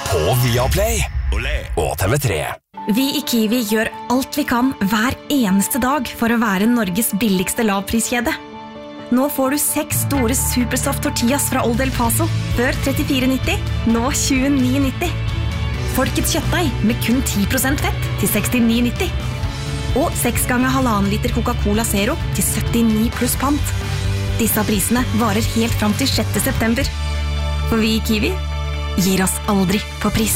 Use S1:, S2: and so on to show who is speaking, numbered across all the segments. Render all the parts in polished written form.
S1: på Viaplay og TV3.
S2: Vi I Kiwi gjør alt vi kan hver eneste dag for å være Norges billigste lavpriskjede. Nå får du 6 store Supersoft tortillas fra Old El Paso, før 34,90, nå 29,90. Folkets kjøttdeig med kun 10% fett til 69,90. Og 6 ganger 1,5 liter Coca-Cola Zero til 79 pluss pant. Disse prisene varer helt fram til 6. september. For vi I Kiwi gir oss aldri på pris.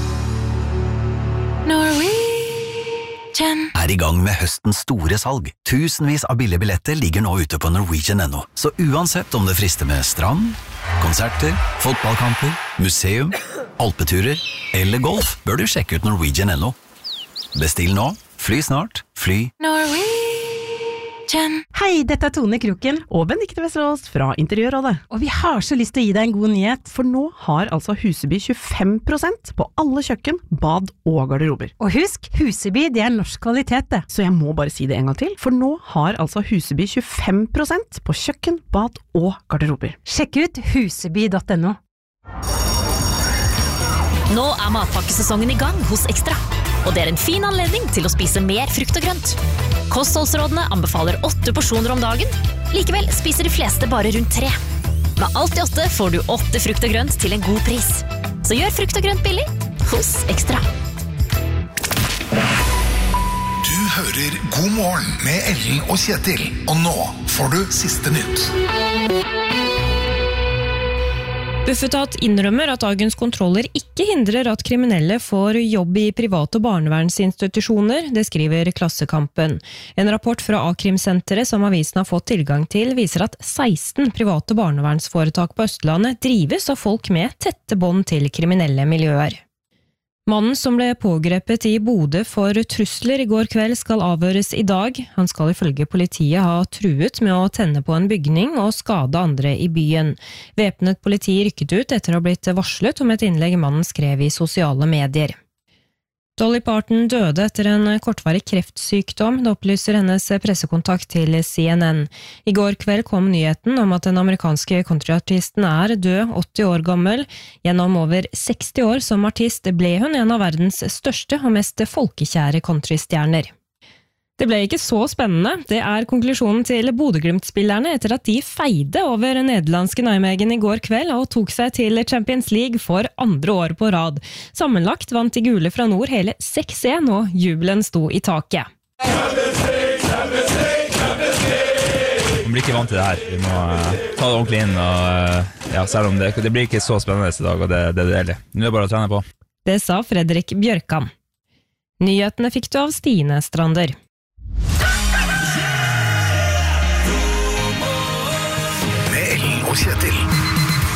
S2: Norwegian
S3: I gang med høstens store salg. Tusenvis av billige billetter ligger nå ute på Norwegian.no. Så uansett om det frister med strand, konserter, fotballkamper, museum, alpeturer eller golf, bør du sjekke ut Norwegian.no. Bestill nå, fly snart, fly
S2: Norwegian.
S4: Hei, dette Tone Kroken og Benedikte Vesterås fra Interiørrådet. Og vi har så lyst til å gi deg en god nyhet, for nå har altså Huseby 25% på alle kjøkken, bad og garderober.
S5: Og husk, Huseby det norsk kvalitet det.
S4: Så jeg må bare si det en gang til, for nå har altså Huseby 25% på kjøkken, bad og garderober.
S5: Sjekk ut huseby.no.
S6: Nå matpakkesesongen I gang hos Ekstra, og det en fin anledning til å spise mer frukt og grønt. Kostholdsrådene anbefaler 8 porsjoner om dagen, likevel spiser de fleste bare rundt 3. Med alt I 8 får du 8 frukt og grønt til en god pris. Så gjør frukt og grønt billig hos Ekstra.
S7: Du hører God morgen med Ellen og Kjetil, og nå får du siste nytt.
S8: Bufetat innrømmer at dagens kontroller ikke hindrer at kriminelle får jobb I private barnevernsinstitusjoner, det skriver Klassekampen. En rapport fra A-krimsenteret som avisen har fått tilgang til viser at 16 private barnevernsforetak på Østlandet drives av folk med tette bånd til kriminelle miljøer. Mannen som ble pågrepet I Bodø for trusler I går kveld skal avhøres I dag. Han skal ifølge politiet ha truet med å tenne på en bygning og skade andre I byen. Væpnet politi rykket ut etter å ha blitt varslet om et innlegg mannen skrev I sosiale medier. Dolly Parton døde etter en kortvarig kreftsykdom, det opplyser hennes pressekontakt til CNN. I går kveld kom nyheten om at den amerikanske countryartisten død, 80 år gammel. Gjennom over 60 år som artist ble hun en av verdens største og mest folkekjære countrystjerner. Det ble ikke så spennende. Det konklusjonen til Bodø-Glimt-spillerne etter at de feide over nederlandske Nijmegen I går kveld og tok seg til Champions League for andre år på rad. Sammenlagt vant de gule fra nord hele 6-1 og jubelen sto I taket.
S9: Vi blir ikke vant til det her. Vi må ta det ordentlig inn, og selv om det blir ikke så spennende I dag, og det deilig. Nå det bare å trene på.
S8: Det sa Fredrik Bjørkan. Nyhetene fikk du av Stine Strander.
S7: Med Ellen og Kjetil.